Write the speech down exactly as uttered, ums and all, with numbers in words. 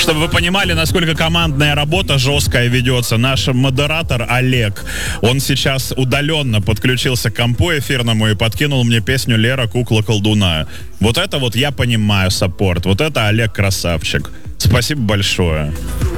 Чтобы вы понимали, насколько командная работа жесткая ведется, наш модератор Олег, он сейчас удаленно подключился к компу эфирному и подкинул мне песню «Лера, кукла колдуна». Вот это вот я понимаю саппорт, вот это Олег красавчик. Спасибо большое.